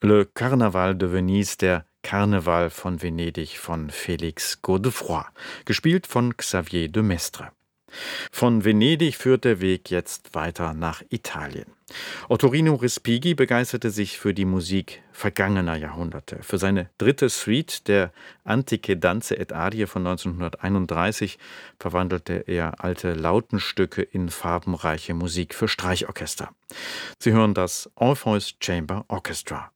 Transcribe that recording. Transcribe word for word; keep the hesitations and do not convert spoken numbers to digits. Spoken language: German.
Le Carnaval de Venise, der Karneval von Venedig von Félix Godefroy, gespielt von Xavier de Maistre. Von Venedig führt der Weg jetzt weiter nach Italien. Ottorino Respighi begeisterte sich für die Musik vergangener Jahrhunderte. Für seine dritte Suite der Antiche Danze et Arie von neunzehnhunderteinunddreißig verwandelte er alte Lautenstücke in farbenreiche Musik für Streichorchester. Sie hören das Orpheus Chamber Orchestra.